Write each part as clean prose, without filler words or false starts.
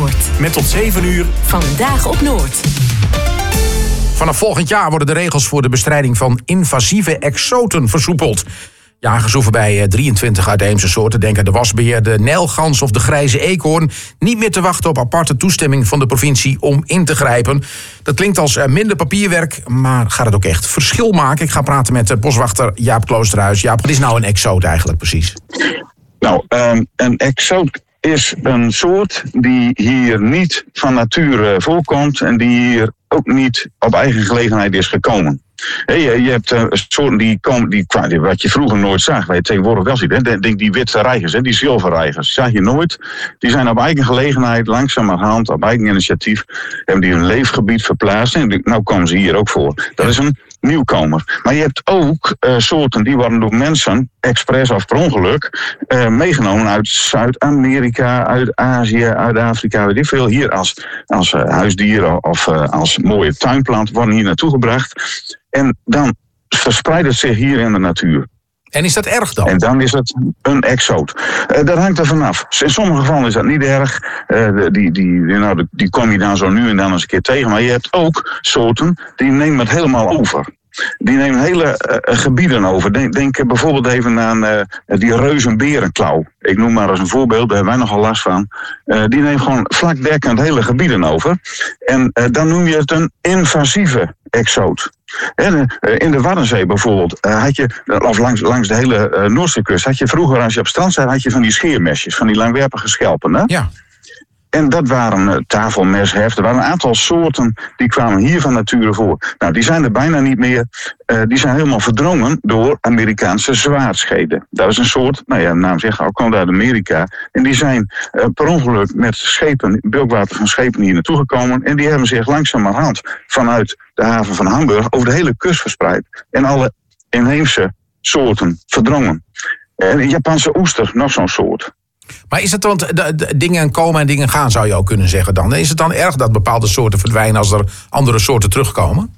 Noord. Met tot 7 uur. Vandaag op Noord. Vanaf volgend jaar worden de regels voor de bestrijding van invasieve exoten versoepeld. Jagers hoeven bij 23 uitheemse soorten, denk aan de wasbeer, de nijlgans of de grijze eekhoorn, niet meer te wachten op aparte toestemming van de provincie om in te grijpen. Dat klinkt als minder papierwerk, maar gaat het ook echt verschil maken? Ik ga praten met boswachter Jaap Kloosterhuis. Jaap, wat is nou een exoot eigenlijk precies? Nou, een exoot is een soort die hier niet van nature voorkomt en die hier ook niet op eigen gelegenheid is gekomen. Je hebt soorten die komen, wat je vroeger nooit zag, wat je tegenwoordig wel ziet. Hè? Die witte reigers, die zilverreigers, die zag je nooit. Die zijn op eigen gelegenheid, langzamerhand, op eigen initiatief, hebben die hun leefgebied verplaatst. En nu komen ze hier ook voor. Dat is een nieuwkomer. Maar je hebt ook soorten die worden door mensen, expres of per ongeluk, meegenomen uit Zuid-Amerika, uit Azië, uit Afrika, weet ik veel. Hier als huisdieren of als mooie tuinplant worden hier naartoe gebracht. En dan verspreidt het zich hier in de natuur. En is dat erg dan? En dan is het een exoot. Dat hangt er vanaf. In sommige gevallen is dat niet erg. Die kom je dan zo nu en dan eens een keer tegen. Maar je hebt ook soorten die nemen het helemaal over. Die nemen hele gebieden over. Denk bijvoorbeeld even aan die reuzenberenklauw. Ik noem maar als een voorbeeld, daar hebben wij nogal last van. Die neemt gewoon vlakdekkend hele gebieden over. En dan noem je het een invasieve exoot. In de Waddenzee bijvoorbeeld had je, of langs de hele Noordse kust, had je vroeger, als je op strand zat, had je van die scheermesjes, van die langwerpige schelpen. Hè? Ja. En dat waren tafelmesheft. Er waren een aantal soorten die kwamen hier van nature voor. Nou, die zijn er bijna niet meer. Die zijn helemaal verdrongen door Amerikaanse zwaardscheden. Dat is een soort, de naam zegt al, komt uit Amerika. En die zijn per ongeluk met schepen, bulkwater van schepen hier naartoe gekomen. En die hebben zich langzamerhand vanuit de haven van Hamburg over de hele kust verspreid. En alle inheemse soorten verdrongen. En Japanse oester, nog zo'n soort. Maar is het, want de dingen komen en dingen gaan, zou je ook kunnen zeggen dan. Is het dan erg dat bepaalde soorten verdwijnen als er andere soorten terugkomen?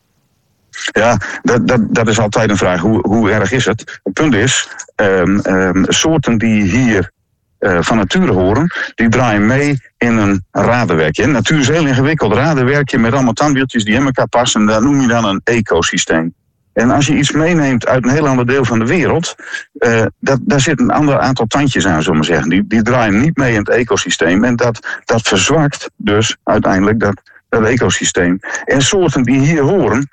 Ja, dat is altijd een vraag. Hoe erg is het? Het punt is, soorten die hier van nature horen, die draaien mee in een radenwerkje. Natuur is heel ingewikkeld. Radenwerkje met allemaal tandwieltjes die in elkaar passen. Dat noem je dan een ecosysteem. En als je iets meeneemt uit een heel ander deel van de wereld, daar zit een ander aantal tandjes aan, zullen we maar zeggen. Die draaien niet mee in het ecosysteem. En dat verzwakt dus uiteindelijk dat ecosysteem. En soorten die hier horen,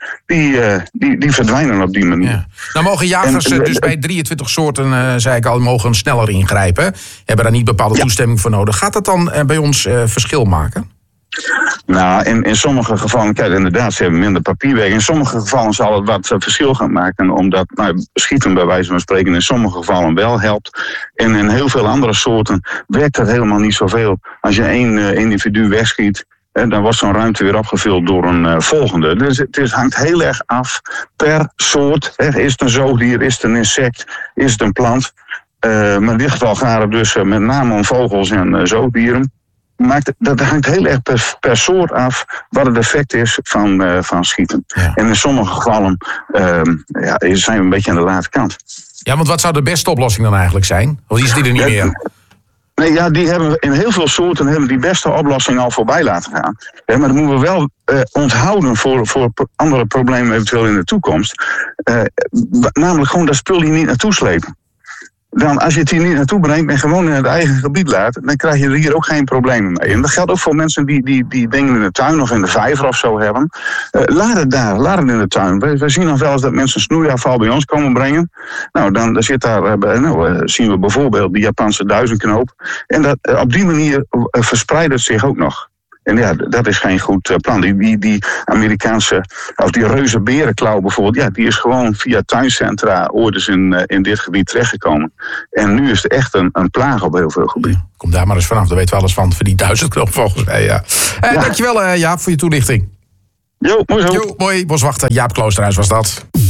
die verdwijnen op die manier. Ja. Nou mogen jagers dus bij 23 soorten, zei ik al, mogen sneller ingrijpen. Hebben daar niet bepaalde toestemming voor nodig. Gaat dat dan bij ons verschil maken? Nou, in sommige gevallen, kijk, inderdaad, ze hebben minder papierwerk. In sommige gevallen zal het wat verschil gaan maken, omdat schieten bij wijze van spreken in sommige gevallen wel helpt. En in heel veel andere soorten werkt dat helemaal niet zoveel. Als je één individu wegschiet, dan wordt zo'n ruimte weer opgevuld door een volgende. Dus het hangt heel erg af per soort. Is het een zoogdier, is het een insect, is het een plant? Maar in dit geval gaat het dus met name om vogels en zoogdieren. Maar dat hangt heel erg per soort af wat het effect is van schieten. Ja. En in sommige gevallen zijn we een beetje aan de late kant. Ja, want wat zou de beste oplossing dan eigenlijk zijn? Of is die er niet meer? Nee, ja, die hebben in heel veel soorten die beste oplossing al voorbij laten gaan. Ja, maar dat moeten we wel onthouden voor andere problemen eventueel in de toekomst. Namelijk gewoon dat spul hier niet naartoe slepen. Dan, als je het hier niet naartoe brengt en gewoon in het eigen gebied laat, dan krijg je er hier ook geen problemen mee. En dat geldt ook voor mensen die dingen in de tuin of in de vijver of zo hebben. Laat het daar, laat het in de tuin. We zien nog wel eens dat mensen snoeiafval bij ons komen brengen. Nou, dan zit daar, zien we bijvoorbeeld die Japanse duizendknoop. En op die manier verspreidt het zich ook nog. En ja, dat is geen goed plan. Die Amerikaanse, of die reuzenberenklauw bijvoorbeeld, die is gewoon via tuincentra ooit eens in dit gebied terechtgekomen. En nu is het echt een plaag op heel veel gebieden. Kom daar maar eens vanaf, daar weten we alles van die duizendknoop volgens mij. Ja. Dankjewel Jaap voor je toelichting. Jo, mooi zo. Jo, mooi. Boswachter Jaap Kloosterhuis was dat.